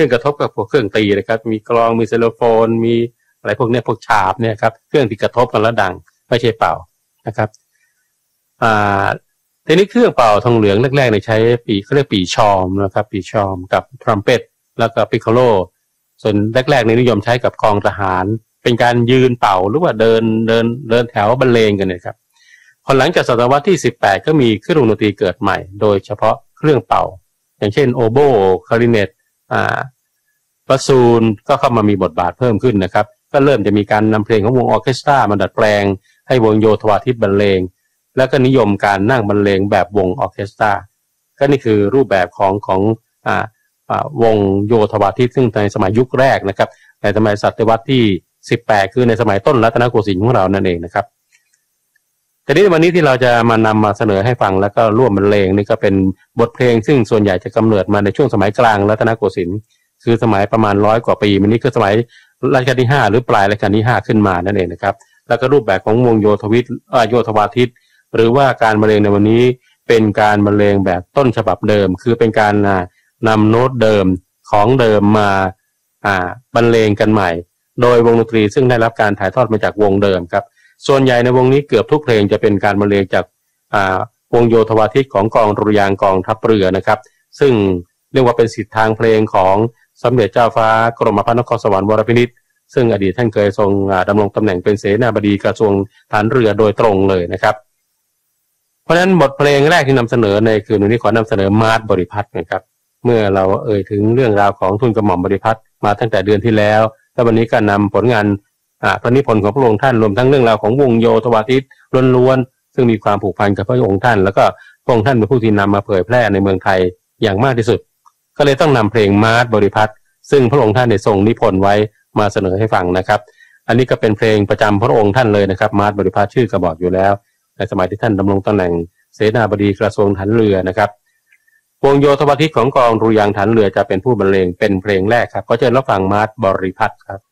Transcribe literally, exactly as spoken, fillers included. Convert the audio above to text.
รื่องกระทบกับพวกเครื่องตีนะครับมีกลองมีไซโลโฟนมีอะไรพวกนี้พวกฉาบเนี่ยครับเครื่องที่กระทบกันแล้วดังไม่ใช่เป่านะครับอ่าทีนี้เครื่องเป่าทองเหลืองแรกๆในใช้ปีเขาเรียกปีชอมนะครับปีชอมกับทรัมเป็ตแล้วก็ปิโคโลส่วนแรกๆในนิยมใช้กับกองทหารเป็นการยืนเป่าหรือว่าเดินเดินเดินแถวบรรเลงกันนะครับพอหลังจากศตวรรษที่สิบแปดก็มีเครื่องดนตรีเกิดใหม่โดยเฉพาะเครื่องเป่าอย่างเช่นโอโบคลาริเนตอ่าบาซูนก็เข้ามามีบทบาทเพิ่มขึ้นนะครับก็เริ่มจะมีการนำเพลงของวงออร์เคสตรามาดัดแปลงให้วงโยธวาทิตบรรเลงแล้วก็นิยมการนั่งบรรเลงแบบวงออร์เคสตราก็นี่คือรูปแบบของของอ่าอ่าวงโยธวาทิตซึ่งในสมัยยุคแรกนะครับในสมัยศตวรรษที่สิบแปดคือในสมัยต้นรัตนโกสินทร์ของเรานั่นเองนะครับแต่นี้วันนี้ที่เราจะมานำมาเสนอให้ฟังแล้วก็ร่วมบรรเลงนี่ก็เป็นบทเพลงซึ่งส่วนใหญ่จะกำเนิดมาในช่วงสมัยกลางรัตนโกสินทร์คือสมัยประมาณร้อยกว่าปีมันนี้คือสมัยรัชกาลที่ห้าหรือปลายรัชกาลที่ห้าขึ้นมานั่นเองนะครับแล้วก็รูปแบบของวงโยธวิทโยธวาทิตหรือว่าการบรรเลงในวันนี้เป็นการบรรเลงแบบต้นฉบับเดิมคือเป็นการนำโน้ตเดิมของเดิมมาอ่าบรรเลงกันใหม่โดยวงดนตรีซึ่งได้รับการถ่ายทอดมาจากวงเดิมครับส่วนใหญ่ในวงนี้เกือบทุกเพลงจะเป็นการบรรเลงจากอ่าวงโยธวาทิตของกองดุริยางค์กองทัพเรือนะครับซึ่งเรียกว่าเป็นสิทธิทางเพลงของสมเด็จเจ้าฟ้ากรมพระนครสวรรค์วรพินิจซึ่งอดีตท่านเคยทรงดำรงตำแหน่งเป็นเสนาบดีกระทรวงฐานเรือโดยตรงเลยนะครับเพราะฉะนั้นบทเพลงแรกที่นำเสนอในคืนนี้ขอนำเสนอมาร์ชบริพัตรนะครับเมื่อเราเอ่ยถึงเรื่องราวของทูลกระหม่อมบริพัตรมาตั้งแต่เดือนที่แล้วและวันนี้ก็นำผลงานพระนิพนธ์ของพระองค์ท่านรวมทั้งเรื่องราวของวงโยธวาทิตล้วนๆซึ่งมีความผูกพันกับพระองค์ท่านแล้วก็พระองค์ท่านเป็นผู้ที่นำมาเผยแพร่ในเมืองไทยอย่างมากที่สุดก็เลยต้องนำเพลงมาร์ชบริพัตรซึ่งพระองค์ท่านได้ทรงนิพนธ์ไว้มาเสนอให้ฟังนะครับอันนี้ก็เป็นเพลงประจำพระองค์ท่านเลยนะครับมาร์ชบริพัตรชื่อก็บอกอยู่แล้วในสมัยที่ท่านดำรงตำแหน่งเสนาบดีกระทรวงฐานเรือนะครับวงโยธวาทิตของกองดุริยางค์ฐานเรือจะเป็นผู้บรรเลงเป็นเพลงแรกครับก็จะรับฟังมาร์ชบริพัตรครับ